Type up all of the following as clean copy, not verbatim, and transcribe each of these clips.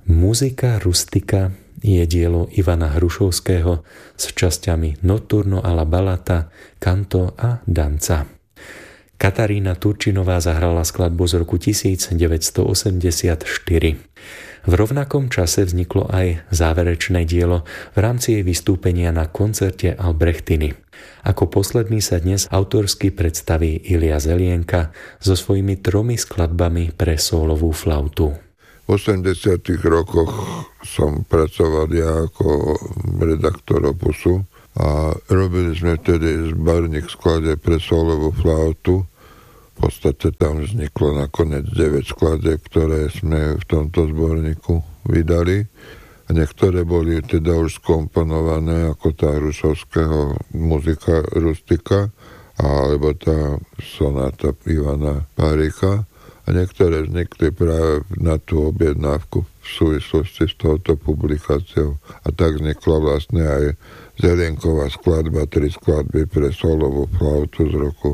Muzika rustika je dielo Ivana Hrušovského s časťami Notturno alla ballata, Canto a Danza. Katarína Turčinová zahrala skladbu z roku 1984. V rovnakom čase vzniklo aj záverečné dielo v rámci jej vystúpenia na koncerte Albrechtiny. Ako posledný sa dnes autorsky predstaví Ilia Zelienka so svojimi 3 skladbami pre sólovú flautu. V 80. rokoch som pracoval ja ako redaktor Opusu a robili sme vtedy zborník skladeb pre sólovú flautu. V podstate tam vzniklo nakoniec 9 skladeb, ktoré sme v tomto zborníku vydali. A niektoré boli teda už skomponované ako tá Hrušovského muzika rustika alebo tá sonáta Ivana Párika. A niektoré vznikli práve na tú objednávku v súvislosti s touto publikáciou. A tak vznikla vlastne aj Zelienková skladba, 3 skladby pre sólovú flautu z roku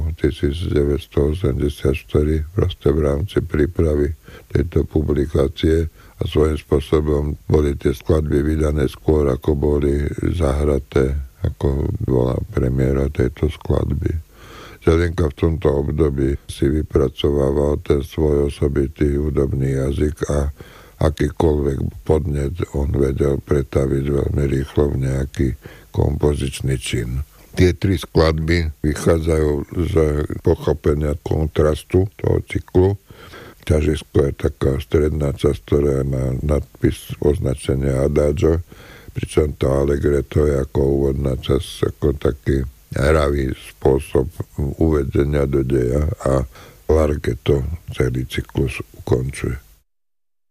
1984, proste v rámci prípravy tejto publikácie. A svojím spôsobom boli tie skladby vydané skôr, ako boli zahraté, ako bola premiéra tejto skladby. Zelienka v tomto období si vypracovával ten svoj osobitý hudobný jazyk a akýkoľvek podnet on vedel pretaviť veľmi rýchlo v nejaký kompozičný čin. Tie 3 skladby vychádzajú z pochopenia kontrastu toho cyklu. Ťažisko je taká stredná časť, ktorá má nadpis označenia Adagio, pričom to allegretto je ako úvodná časť, ako taký hravý spôsob uvedenia do deja a larghetto celý cyklus ukončuje.